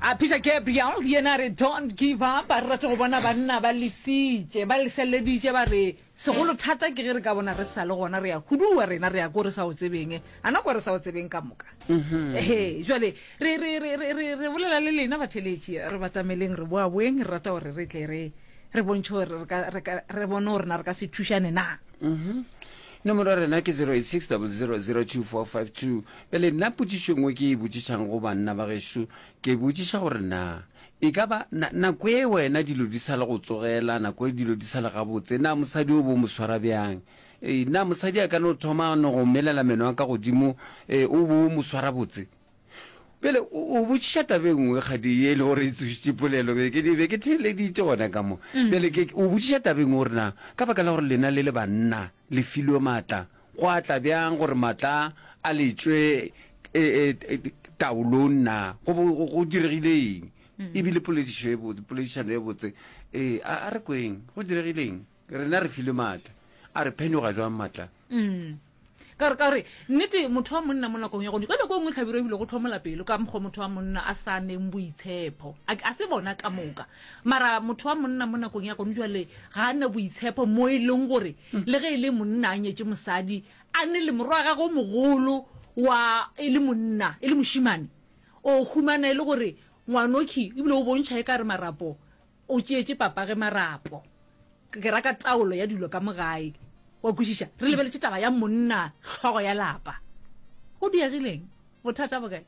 Peter Gabriel yena re don't give up a rata go bona banna ba lisitse ba leseleditse ba re segolo thata ke re ka bona re sa le gona re ya khudua rena re ya go re sa o tsebeng ana go re sa o tsebeng ka moka jwale re bolela le lena batheletši re batameleng re boa boeng re rata gore re tle re bontshe re bone gore na re ka se thušane na nomoro ya rena ke 0860002452 pele nna potsišo ngwe ke e botsišang go banna ba gešo ke botsiša gore na e ka ba nako e wena dilo di sa le go tsogela nako e dilo di sa le gabotse na mosadi o bo mo swara bjang na mosadi a ka no thoma no go melela meno a ka godimo o bo mo swara botse pele o botsiša tabe nngwe kgadi e le gore e tsošitše polelo ke ke theleditše gona ka mo pele o botsiša tabe nngwe gore na ka baka la gore lena le le banna le filwe maatla go atla bjang gore maatla a letswe taolong na go diregileng ebile poledišano e botse a re kweng go diregileng rena re filwe maatla a re phenoga jwang maatla ka re nnete motho wa monna mo nakong ya gone ka nako ngwe tlhabiro ebile go tlhomola pelo ka mokgwa motho wa monna a sa neng boitshepo a se bona ka moka mara motho wa monna mo nakong ya gone jwale ga a nne boitshepo mo e leng gore le ge e le monna a nyetse mosadi a ne le morwa ga go mogolo wa e le monna e le moshimane o humana e le gore ngwanokhi ebile o bontšha e ka re marapo o tšeetse papage marapo ke raka taolo ya dilo ka mogae wa kwešiša re lebeletse taba ya monna tlhogo ya lapa go diagileng bothata bokae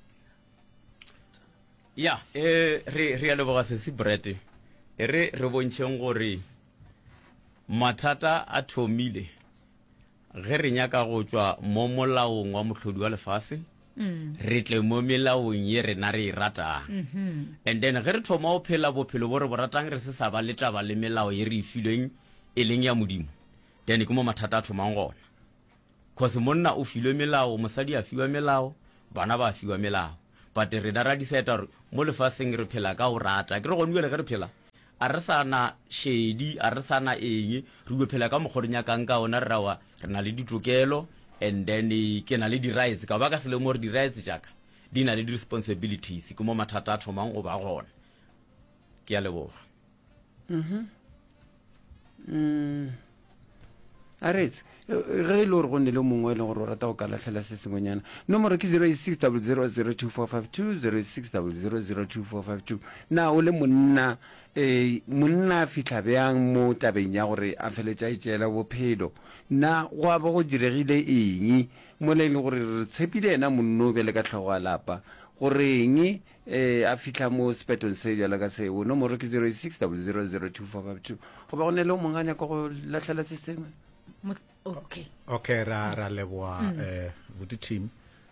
ya re a leboga sesi brete re bontšheng gore mathata a thomile ge re nyaka go tšwa mo molaong wa mohlodi wa lefase re tle mo melaong ye rena re e ratang and then ge re thoma go phela bophelo bo re bo ratang re se sa ba le taba le melao ye re e filweng e leng ya modimo then ke mo mathata a thomang gona cause monna o filwe melao mosadi a fiwa melao bana ba fiwa melao but rena ra decide gore mo lefaseng re phela ka go rata ke re gone jale ge re phela a re sana shedi a re sana eng re go phela ka mokgwa re nyakang ka ona re rawa re na le ditokelo and then ke na le di-rights ka ba ka se le mo re di-rights jaaka di na le di-responsibilities ke mo mathata a thomang go ba gona ke a leboga a retse ge e le gore go nne le mongwe e leng gore o rata go ka latlhela se sengwenyana nomoro ke 0860002452 0860002452 na o le monna monna a fitlha bjang mo tabeng ya gore a feletša e tšeela bophelo na go a ba go diregile eng mo le leng gore re tshepile ena monno bjale ka tlhogo a lapa goreng a fitlha mo spetong se bjala ka seo nomoro ke 0860002452 go ba go ne le o mongwe a nyaka go latlhela se sengwe okay ra leboa buti team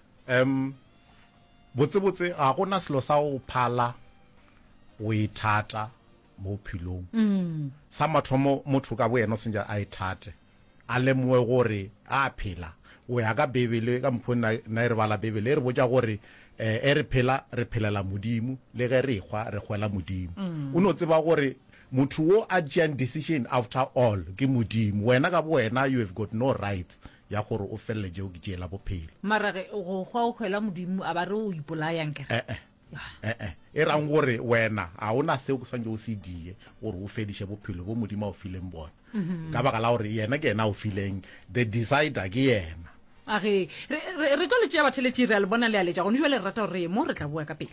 botse ga gona selo sa go phala o ithata mo philong sa mathomo motho ka bo ena o sentja a ithate a lemoe gore a phela o ya ka bebele ka mpho na re bala bebele re botja gore re phela re phelela modimo le ge re gwa re gwela modimo o no tseba gore motho wo a tšeang decision after all ke modimo wena ka bo wena you have got no rights ya gore o felele jeo ke tšeela bophelo mara go gwa o gwela modimo a ba re o ipolayang ke e rang gore wena a ona seo ke swantse o se die gore o fediše bophelo bo modimo a o fileng bona ka baka la gore yena ke yena o fileng the decider ke yena age re tlo le tšea batheletši re a le bona le a letša gone jwa le rata gore mo re tla bua ka pele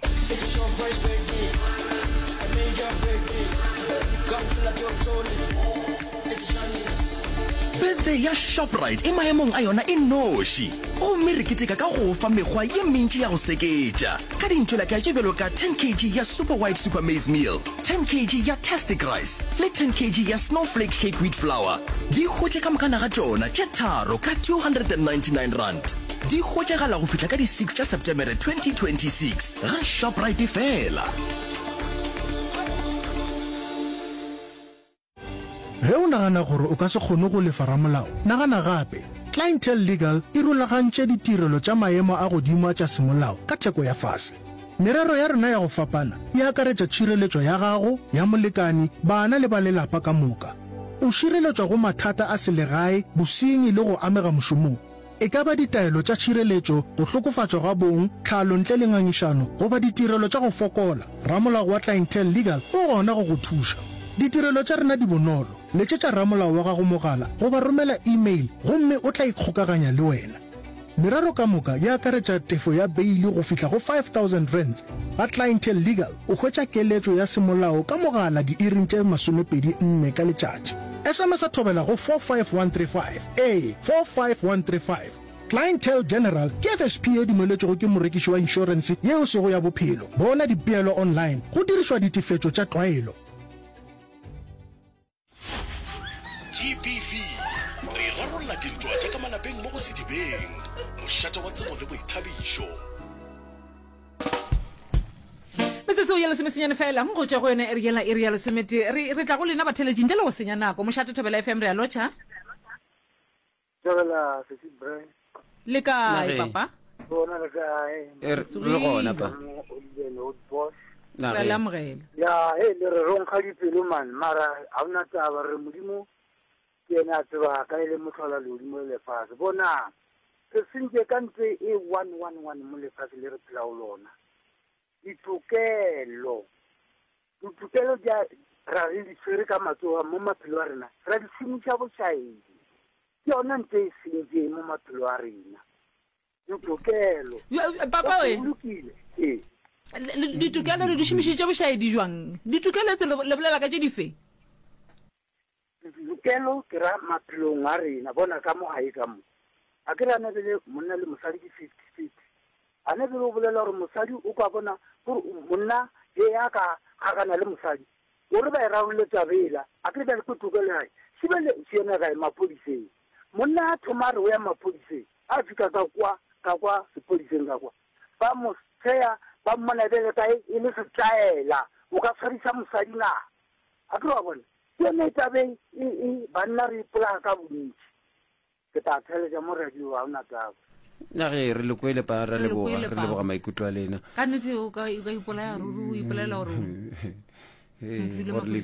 birthday ya Shoprite e maemong a yona e noši o mme re keteka ka go fa mekgwa ye mentši ya go seketša ka dintšola ka tšebelo ka 10 kg ya super white super maize meal 10 kg ya tastic rice le 10 kg ya snowflake cake wheat flour di hotše ka mokana ga tšona tše tharo ka 299 rand di hotšegala go fihla ka di 6 tša September 2026 ga Shoprite fela ge o nagana gore o ka se kgone go lefa ramolao nagana gape clientele legal e rulagantše ditirelo tša maemo a godimo tša semolao ka theko ya fase merero ya rena ya go fapana e akaretša tšhireletšo ya gago ya molekani bana le ba lelapa ka moka o šireletswa go mathata a selegae bosenyi le go amega mošomong e ka ba ditaelo tša tšhireletšo go hlokofatšwa ga bong tlhalo ntle le ngangišano goba ditirelo tša go fokola. Ramolao wa Clientele Legal o gona go go thuša. Ditirelo tša rena di bonolo. Letšetša ramolao wa gago mogala goba romela email gomme o tla ikgokaganya le wena. Meraro ka moka ya akaretša tefo ya beili go fihla go 5,000 rands. Ba Clientele Legal o hwetša keletšo ya semolao ka mogala diiring tše 24 ka letšatši. SMS a thobela go 45135 45135. Clientele General ke FSP e dumeletšego ke morekiši wa inšorense yeo sego ya bophelo. Bona dipeelo online go dirišwa ditefetšo tša tlwaelo. GBV re rarolla dintwa tša ka malapeng mo go sedibeng mošata wa tsebo le boithabišo. metsotso ya lesomesenyane fela go tšwa go yone ere ya lesomete re tla go lena batheletši ntle le go senya nako. Mošate Thobela FM re a lotšha le kae papa? re gona pa re lamogela ya le re ronkga dipelo man mara ga ona taba re modimo ke ene a tseba ka ele motlhola lodi mo lefase bona se sentse ka ntse e 111 mo lefase le re phela o lona. Ditokelo ra re di tshwere ka matsoga mo maphelo a rena ra di šomiša bošaedi ke yona ntse e sentse mo maphelo a rena. Ditokelo papa we lokile ditokelo le di šomišitše bošaedi jwang? Ditokelo tse le bolela ka tše dife? Ditokelo ke ra maphelong a rena bona ka mo gae ka mo a ke re anebele monna le mosadi ke 50-50 anebele o bolela gore mosadi o ka bona gore monna e ya ka gagana le mosadi gore ba e rarolletsa bela a ke re ba le ko tokelo gae sebele seena gae maphodiseng monna a thoma re o ya maphodiseng a fika ka kwa sephodiseng ka kwa ba mo tšea ba mmonabele kae e le setlaela o ka tshwarisa mosadi na a ke re wa bona ke yone tabeng banna re ipola ka bontši ke ta theletša mo radio ga ona taba na ge re le kwele pa ra leboga maikutlo a lena ka nnete o ka ipolaya ruri o ipolela gore